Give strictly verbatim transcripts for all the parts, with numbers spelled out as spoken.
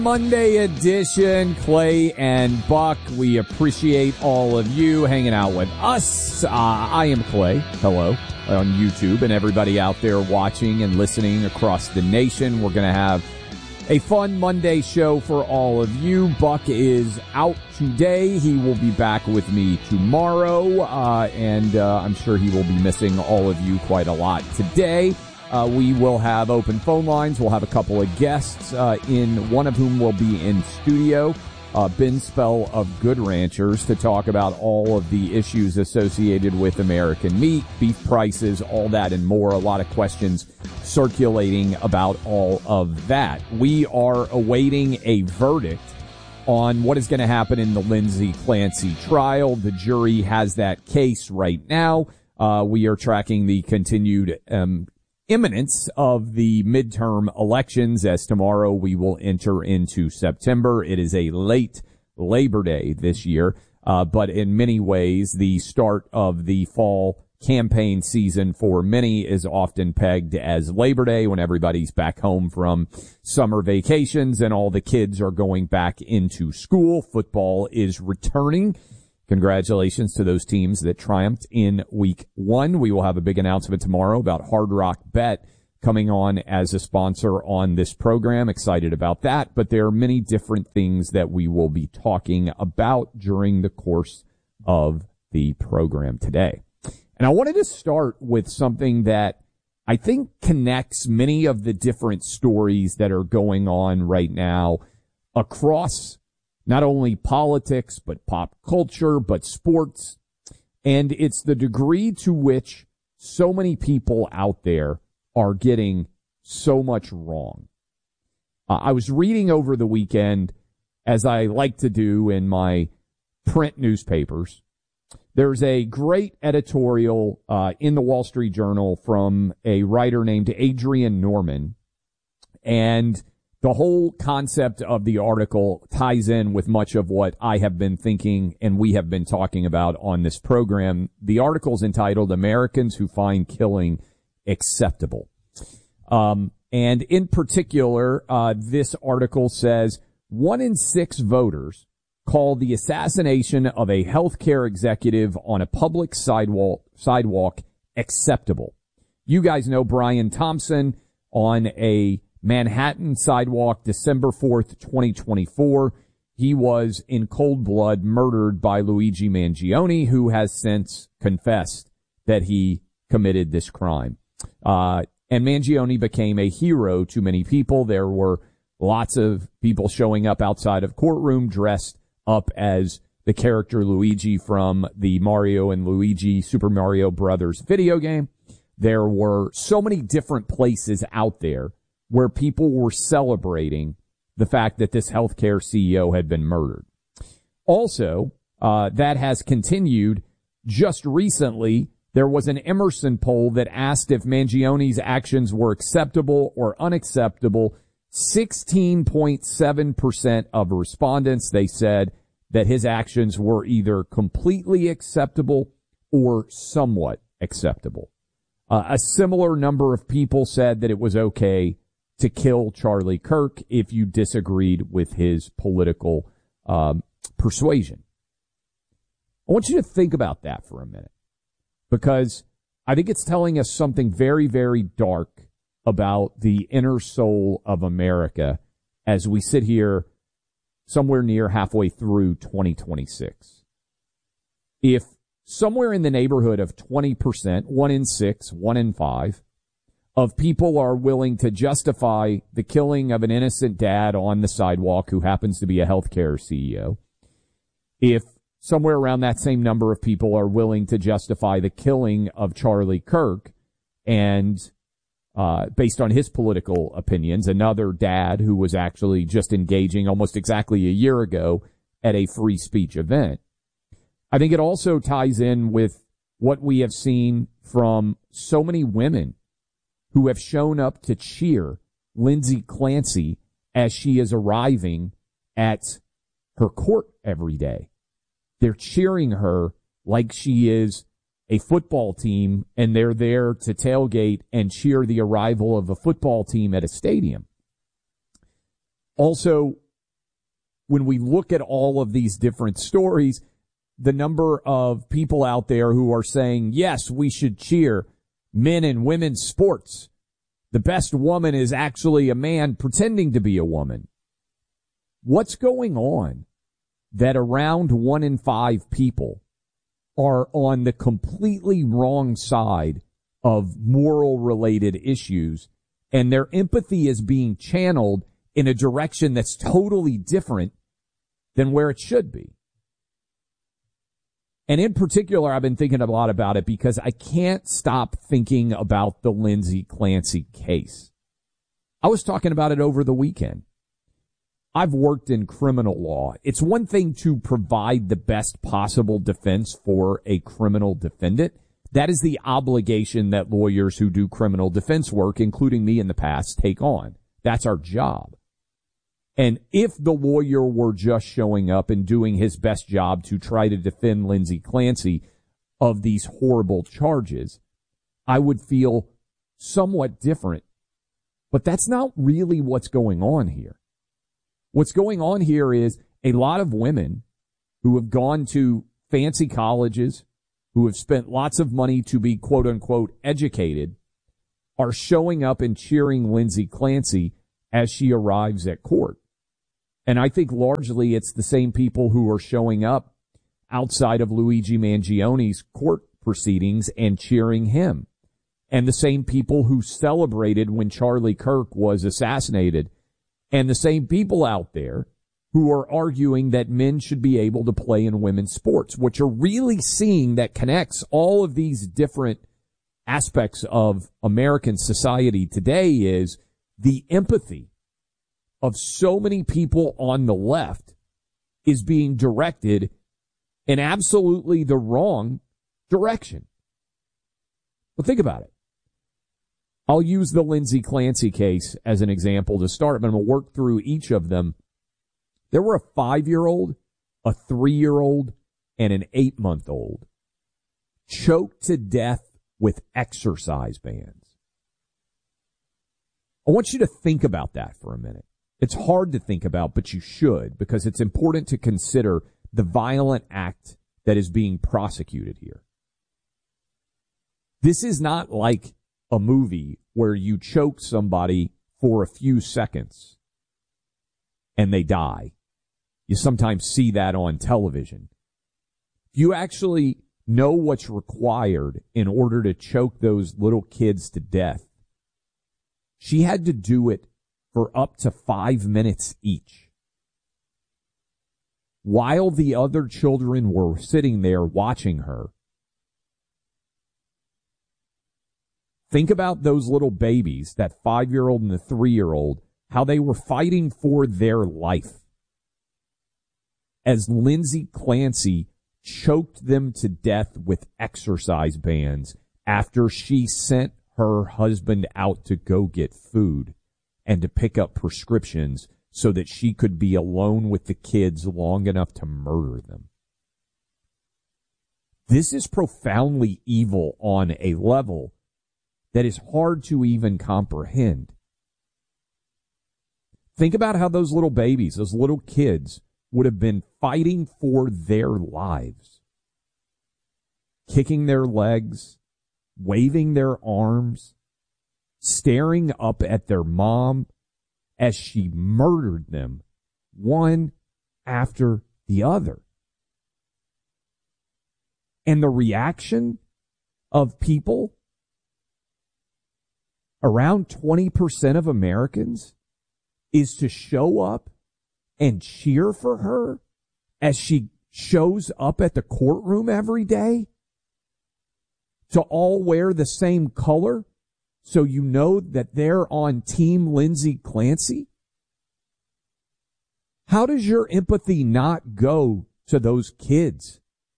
Monday edition, Clay and Buck. We appreciate all of you hanging out with us. Uh, I am Clay. Hello on YouTube and everybody out there watching and listening across the nation. We're going to have a fun Monday show for all of you. Buck is out today. He will be back with me tomorrow, uh, and uh, I'm sure he will be missing all of you quite a lot today. Uh, we will have open phone lines. We'll have a couple of guests, uh, in one of whom will be in studio, uh, Ben Spell of Good Ranchers, to talk about all of the issues associated with American meat, beef prices, all that and more. A lot of questions circulating about all of that. We are awaiting a verdict on what is going to happen in the Lindsey Clancy trial. The jury has that case right now. Uh, we are tracking the continued, um, imminence of the midterm elections, as tomorrow we will enter into September. It is a late Labor Day this year, uh, but in many ways the start of the fall campaign season for many is often pegged as Labor Day, when everybody's back home from summer vacations and all the kids are going back into school. Football is returning. Congratulations to those teams that triumphed in week one. We will have a big announcement tomorrow about Hard Rock Bet coming on as a sponsor on this program. Excited about that. But there are many different things that we will be talking about during the course of the program today. And I wanted to start with something that I think connects many of the different stories that are going on right now across not only politics, but pop culture, but sports. And it's the degree to which so many people out there are getting so much wrong. Uh, I was reading over the weekend, as I like to do in my print newspapers. There's a great editorial uh, in the Wall Street Journal from a writer named Adrian Norman. And the whole concept of the article ties in with much of what I have been thinking and we have been talking about on this program. The article is entitled Americans Who Find Killing Acceptable. Um, and in particular, uh, this article says one in six voters call the assassination of a healthcare executive on a public sidewalk, sidewalk acceptable. You guys know Brian Thompson on a Manhattan sidewalk, December fourth, twenty twenty-four. He was in cold blood murdered by Luigi Mangione, who has since confessed that he committed this crime. Uh, and Mangione became a hero to many people. There were lots of people showing up outside of courtroom dressed up as the character Luigi from the Mario and Luigi Super Mario Brothers video game. There were so many different places out there where people were celebrating the fact that this healthcare C E O had been murdered. Also, uh, that has continued. Just recently, there was an Emerson poll that asked if Mangione's actions were acceptable or unacceptable. sixteen point seven percent of respondents, they said that his actions were either completely acceptable or somewhat acceptable. Uh, a similar number of people said that it was okay to kill Charlie Kirk if you disagreed with his political um, persuasion. I want you to think about that for a minute, because I think it's telling us something very, very dark about the inner soul of America as we sit here somewhere near halfway through twenty twenty-six. If somewhere in the neighborhood of twenty percent, one in six, one in five, of people are willing to justify the killing of an innocent dad on the sidewalk who happens to be a healthcare C E O, if somewhere around that same number of people are willing to justify the killing of Charlie Kirk, and uh based on his political opinions, another dad who was actually just engaging almost exactly a year ago at a free speech event, I think it also ties in with what we have seen from so many women who have shown up to cheer Lindsey Clancy as she is arriving at her court every day. They're cheering her like she is a football team, and they're there to tailgate and cheer the arrival of a football team at a stadium. Also, when we look at all of these different stories, the number of people out there who are saying, yes, we should cheer men and women's sports. The best woman is actually a man pretending to be a woman. What's going on that around one in five people are on the completely wrong side of moral-related issues, and their empathy is being channeled in a direction that's totally different than where it should be? And in particular, I've been thinking a lot about it because I can't stop thinking about the Lindsay Clancy case. I was talking about it over the weekend. I've worked in criminal law. It's one thing to provide the best possible defense for a criminal defendant. That is the obligation that lawyers who do criminal defense work, including me in the past, take on. That's our job. And if the lawyer were just showing up and doing his best job to try to defend Lindsay Clancy of these horrible charges, I would feel somewhat different. But that's not really what's going on here. What's going on here is a lot of women who have gone to fancy colleges, who have spent lots of money to be quote unquote educated, are showing up and cheering Lindsay Clancy as she arrives at court. And I think largely it's the same people who are showing up outside of Luigi Mangioni's court proceedings and cheering him. And the same people who celebrated when Charlie Kirk was assassinated. And the same people out there who are arguing that men should be able to play in women's sports. What you're really seeing that connects all of these different aspects of American society today is the empathy of so many people on the left is being directed in absolutely the wrong direction. Well, think about it. I'll use the Lindsay Clancy case as an example to start, but I'm going to work through each of them. There were a five-year-old, a three-year-old, and an eight-month-old choked to death with exercise bands. I want you to think about that for a minute. It's hard to think about, but you should, because it's important to consider the violent act that is being prosecuted here. This is not like a movie where you choke somebody for a few seconds and they die. You sometimes see that on television. You actually know what's required in order to choke those little kids to death. She had to do it for up to five minutes each, while the other children were sitting there watching her. Think about those little babies, that five-year-old and the three-year-old, how they were fighting for their life as Lindsay Clancy choked them to death with exercise bands after she sent her husband out to go get food and to pick up prescriptions so that she could be alone with the kids long enough to murder them. This is profoundly evil on a level that is hard to even comprehend. Think about how those little babies, those little kids, would have been fighting for their lives, kicking their legs, waving their arms, staring up at their mom as she murdered them one after the other. And the reaction of people, around twenty percent of Americans, is to show up and cheer for her as she shows up at the courtroom every day, to all wear the same color so you know that they're on Team Lindsay Clancy. How does your empathy not go to those kids?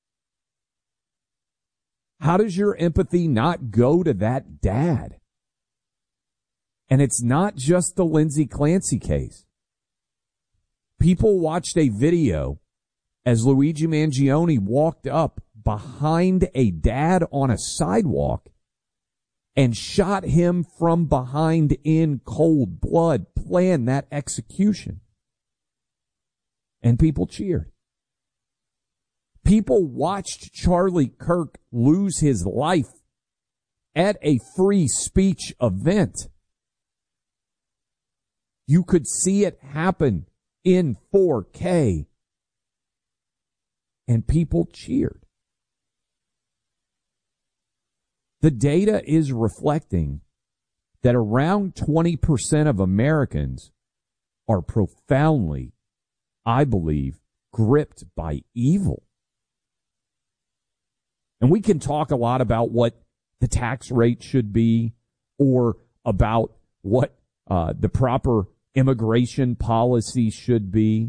How does your empathy not go to that dad? And it's not just the Lindsay Clancy case. People watched a video as Luigi Mangioni walked up behind a dad on a sidewalk and shot him from behind in cold blood, planned that execution. And people cheered. People watched Charlie Kirk lose his life at a free speech event. You could see it happen in four K. And people cheered. The data is reflecting that around twenty percent of Americans are profoundly, I believe, gripped by evil. And we can talk a lot about what the tax rate should be or about what uh, the proper immigration policy should be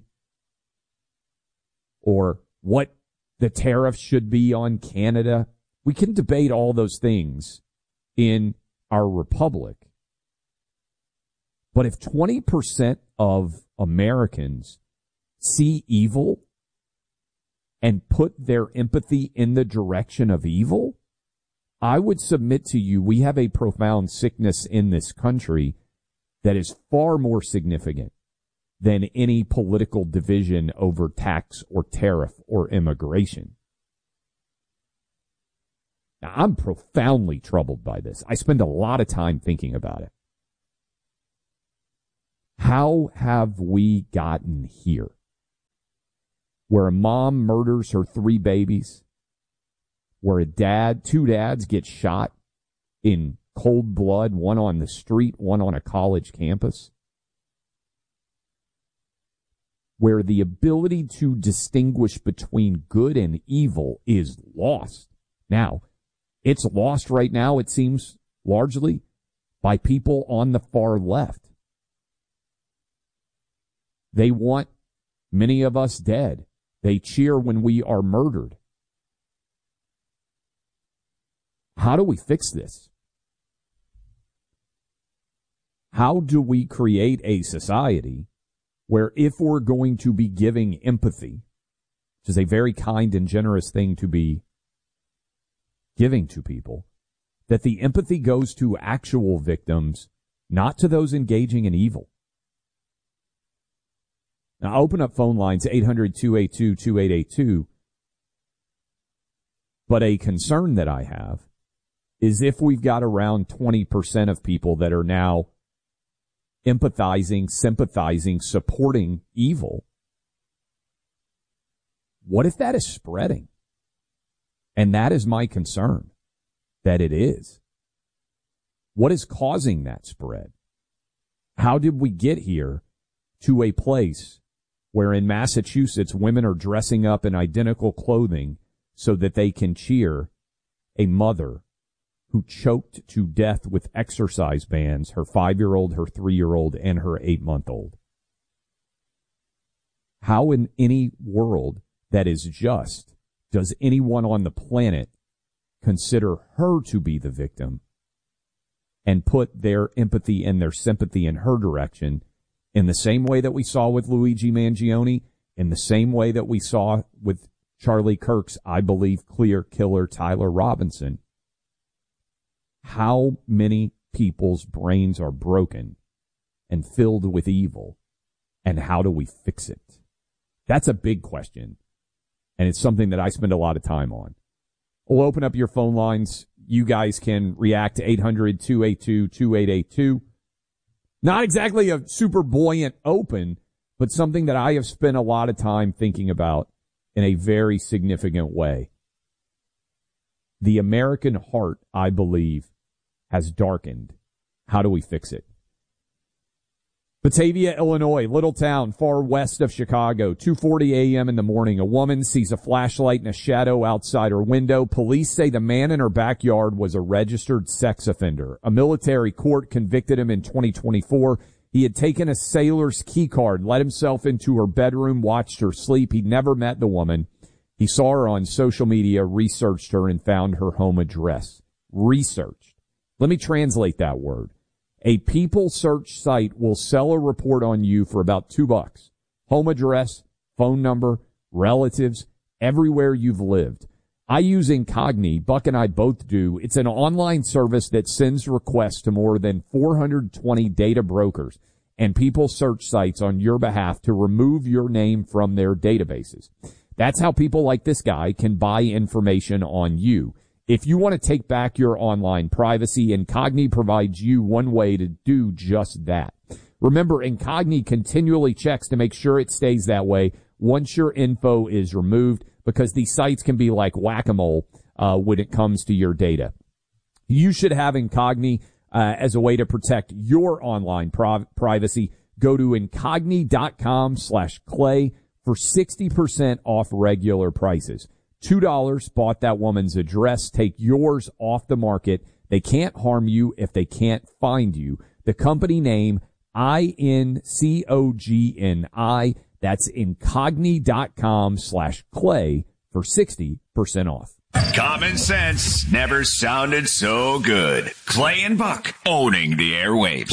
or what the tariff should be on Canada. We can debate all those things in our republic. But if twenty percent of Americans see evil and put their empathy in the direction of evil, I would submit to you we have a profound sickness in this country that is far more significant than any political division over tax or tariff or immigration. Now, I'm profoundly troubled by this. I spend a lot of time thinking about it. How have we gotten here? Where a mom murders her three babies, where a dad, two dads get shot in cold blood, one on the street, one on a college campus, where the ability to distinguish between good and evil is lost. Now, it's lost right now, it seems, largely by people on the far left. They want many of us dead. They cheer when we are murdered. How do we fix this? How do we create a society where if we're going to be giving empathy, which is a very kind and generous thing to be giving to people, that the empathy goes to actual victims, not to those engaging in evil? Now, open up phone lines, eight hundred, two eight two, two eight eight two. But a concern that I have is if we've got around twenty percent of people that are now empathizing, sympathizing, supporting evil, what if that is spreading? And that is my concern, that it is. What is causing that spread? How did we get here to a place where in Massachusetts women are dressing up in identical clothing so that they can cheer a mother who choked to death with exercise bands, her five-year-old, her three-year-old, and her eight-month-old? How in any world that is just does anyone on the planet consider her to be the victim and put their empathy and their sympathy in her direction in the same way that we saw with Luigi Mangione, in the same way that we saw with Charlie Kirk's, I believe, clear killer Tyler Robinson? How many people's brains are broken and filled with evil, and how do we fix it? That's a big question, and it's something that I spend a lot of time on. We'll open up your phone lines. You guys can react to eight hundred, two eight two, two eight eight two. Not exactly a super buoyant open, but something that I have spent a lot of time thinking about in a very significant way. The American heart, I believe, has darkened. How do we fix it? Batavia, Illinois, little town far west of Chicago, two forty a.m. in the morning. A woman sees a flashlight and a shadow outside her window. Police say the man in her backyard was a registered sex offender. A military court convicted him in twenty twenty-four. He had taken a sailor's key card, let himself into her bedroom, watched her sleep. He'd never met the woman. He saw her on social media, researched her, and found her home address. Researched. Let me translate that word. A people search site will sell a report on you for about two bucks. Home address, phone number, relatives, everywhere you've lived. I use Incogni. Buck and I both do. It's an online service that sends requests to more than four hundred twenty data brokers. and people search sites on your behalf to remove your name from their databases. That's how people like this guy can buy information on you. If you want to take back your online privacy, Incogni provides you one way to do just that. Remember, Incogni continually checks to make sure it stays that way once your info is removed, because these sites can be like whack-a-mole uh, when it comes to your data. You should have Incogni uh, as a way to protect your online pri- privacy. Go to Incogni.com slash Clay for sixty percent off regular prices. two dollars bought that woman's address. Take yours off the market. They can't harm you if they can't find you. The company name, I N C O G N I. That's Incogni.com slash Clay for sixty percent off. Common sense never sounded so good. Clay and Buck owning the airwaves.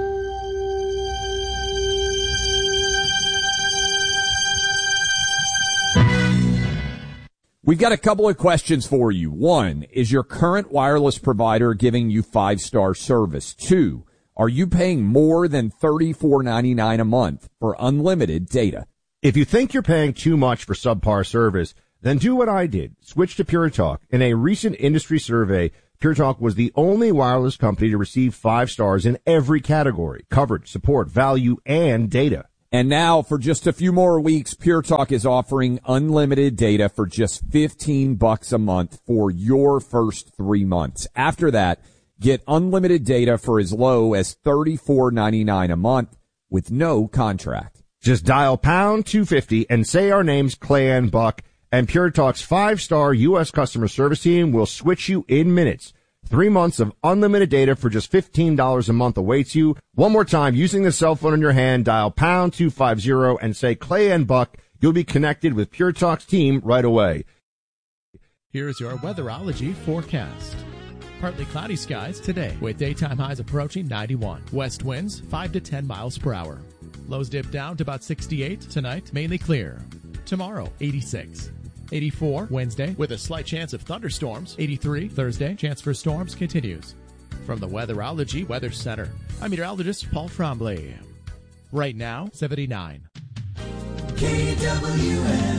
We've got a couple of questions for you. One, is your current wireless provider giving you five-star service? Two, are you paying more than thirty-four ninety-nine a month for unlimited data? If you think you're paying too much for subpar service, then do what I did. Switch to Pure Talk. In a recent industry survey, Pure Talk was the only wireless company to receive five stars in every category: coverage, support, value, and data. And now, for just a few more weeks, Pure Talk is offering unlimited data for just fifteen bucks a month for your first three months. After that, get unlimited data for as low as thirty-four ninety-nine a month with no contract. Just dial pound two fifty and say our names, Clay and Buck, and Pure Talk's five-star U S customer service team will switch you in minutes. Three months of unlimited data for just fifteen dollars a month awaits you. One more time, using the cell phone in your hand, dial pound two fifty and say Clay and Buck. You'll be connected with Pure Talk's team right away. Here's your weatherology forecast. Partly cloudy skies today with daytime highs approaching ninety-one. West winds five to ten miles per hour. Lows dip down to about sixty-eight tonight, mainly clear. Tomorrow, eighty-six. eighty-four Wednesday with a slight chance of thunderstorms. eighty-three Thursday, chance for storms continues. From the Weatherology Weather Center, I'm meteorologist Paul Trombley. Right now, seventy-nine. K W N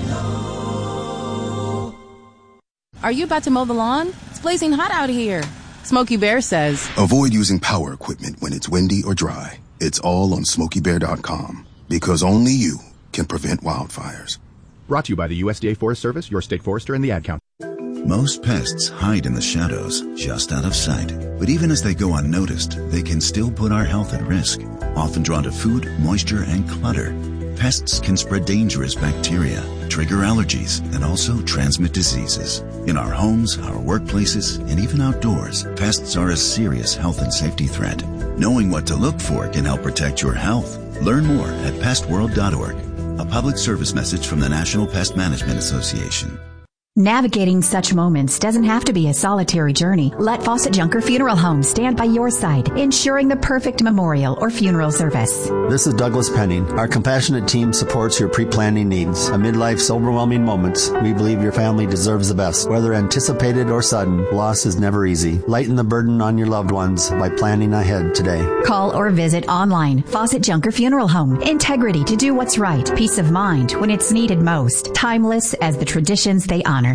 O. Are you about to mow the lawn? It's blazing hot out here. Smokey Bear says, avoid using power equipment when it's windy or dry. It's all on Smokey Bear dot com, because only you can prevent wildfires. Brought to you by the U S D A Forest Service, your state forester, and the Ad Council. Most pests hide in the shadows, just out of sight. But even as they go unnoticed, they can still put our health at risk. Often drawn to food, moisture, and clutter, pests can spread dangerous bacteria, trigger allergies, and also transmit diseases. In our homes, our workplaces, and even outdoors, pests are a serious health and safety threat. Knowing what to look for can help protect your health. Learn more at pest world dot org. A public service message from the National Pest Management Association. Navigating such moments doesn't have to be a solitary journey. Let Fawcett Junker Funeral Home stand by your side, ensuring the perfect memorial or funeral service. This is Douglas Penning. Our compassionate team supports your pre-planning needs. Amid life's overwhelming moments, we believe your family deserves the best. Whether anticipated or sudden, loss is never easy. Lighten the burden on your loved ones by planning ahead today. Call or visit online. Fawcett Junker Funeral Home. Integrity to do what's right. Peace of mind when it's needed most. Timeless as the traditions they honor.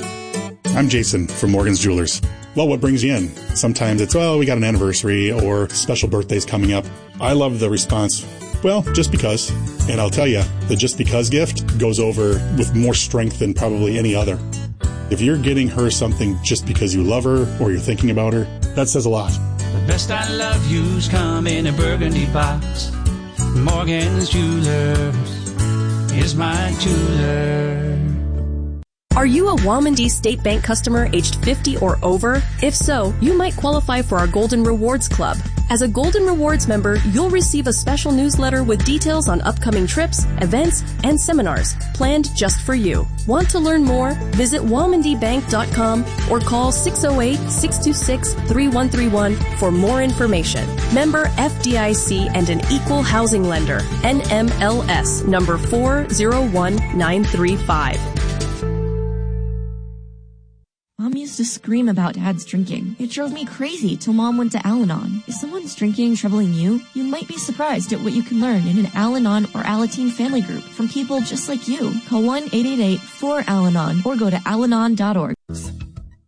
I'm Jason from Morgan's Jewelers. Well, what brings you in? Sometimes it's, well, we got an anniversary or special birthdays coming up. I love the response, well, just because. And I'll tell you, the just because gift goes over with more strength than probably any other. If you're getting her something just because you love her or you're thinking about her, that says a lot. The best I love you's come in a burgundy box. Morgan's Jewelers is my jeweler. Are you a Womandee State Bank customer aged fifty or over? If so, you might qualify for our Golden Rewards Club. As a Golden Rewards member, you'll receive a special newsletter with details on upcoming trips, events, and seminars planned just for you. Want to learn more? Visit Womandee Bank dot com or call six oh eight, six two six, three one three one for more information. Member F D I C and an equal housing lender. N M L S number four zero one nine three five. Mommy's used to scream about Dad's drinking. It drove me crazy till Mom went to Al-Anon. Is someone's drinking troubling you? You might be surprised at what you can learn in an Al-Anon or Alateen family group from people just like you. Call one eight eight eight four Al Anon or go to al anon dot org.